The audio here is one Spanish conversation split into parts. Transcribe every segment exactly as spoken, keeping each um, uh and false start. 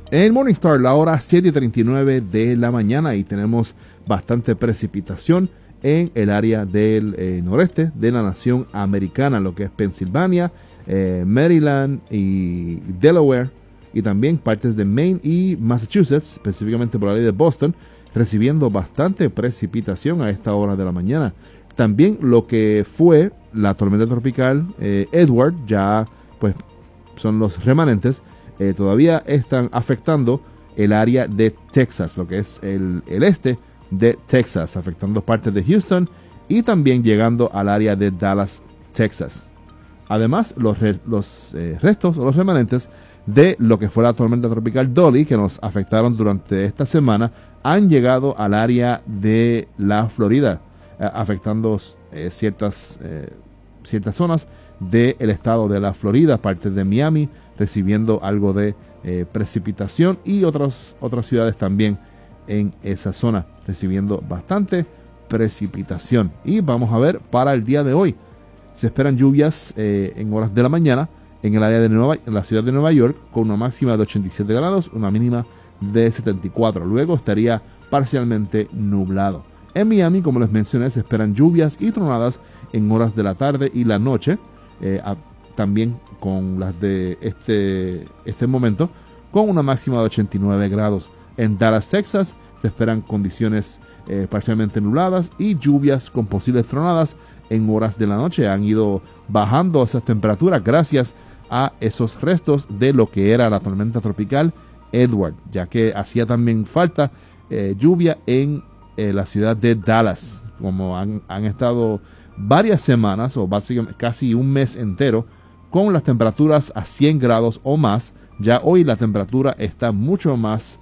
En Morningstar, la hora siete y treinta y nueve de la mañana, y tenemos bastante precipitación en el área del eh, noreste de la nación americana, lo que es Pensilvania, eh, Maryland y Delaware, y también partes de Maine y Massachusetts, específicamente por la área de Boston, recibiendo bastante precipitación a esta hora de la mañana. También lo que fue la tormenta tropical eh, Edward, ya pues son los remanentes, eh, todavía están afectando el área de Texas, lo que es el, el este de Texas, afectando partes de Houston y también llegando al área de Dallas, Texas. Además, los, re, los eh, restos o los remanentes de lo que fue la tormenta tropical Dolly, que nos afectaron durante esta semana, han llegado al área de la Florida, eh, afectando eh, ciertas, eh, ciertas zonas del estado de la Florida, partes de Miami, recibiendo algo de eh, precipitación, y otras, otras ciudades también en esa zona, recibiendo bastante precipitación. Y vamos a ver para el día de hoy. Se esperan lluvias eh, en horas de la mañana en el área de Nueva, en la ciudad de Nueva York, con una máxima de ochenta y siete grados, una mínima de setenta y cuatro. Luego estaría parcialmente nublado. En Miami, como les mencioné, se esperan lluvias y tronadas en horas de la tarde y la noche, eh, a, también con las de este, este momento, con una máxima de ochenta y nueve grados. En Dallas, Texas, se esperan condiciones eh, parcialmente nubladas y lluvias con posibles tronadas en horas de la noche. Han ido bajando esas temperaturas gracias a esos restos de lo que era la tormenta tropical Edward, ya que hacía también falta eh, lluvia en eh, la ciudad de Dallas, como han, han estado varias semanas o básicamente casi un mes entero con las temperaturas a cien grados o más. Ya hoy la temperatura está mucho más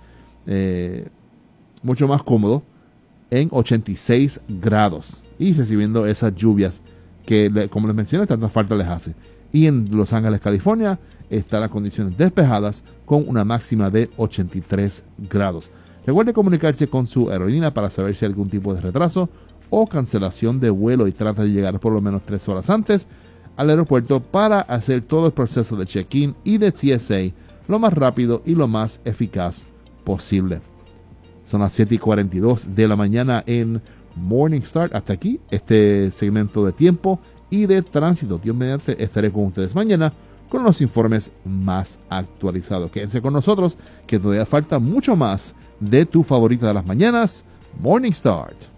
eh, mucho más cómodo en ochenta y seis grados y recibiendo esas lluvias que, como les mencioné, tanta falta les hace. Y en Los Ángeles, California, están las condiciones despejadas con una máxima de ochenta y tres grados. Recuerde comunicarse con su aerolínea para saber si hay algún tipo de retraso o cancelación de vuelo, y trata de llegar por lo menos tres horas antes al aeropuerto para hacer todo el proceso de check-in y de T S A lo más rápido y lo más eficaz posible. Son las siete y cuarenta y dos de la mañana en Morning Start. Hasta aquí este segmento de tiempo y de tránsito. Dios mediante, estaré con ustedes mañana con los informes más actualizados. Quédense con nosotros, que todavía falta mucho más de tu favorita de las mañanas, Morning Start.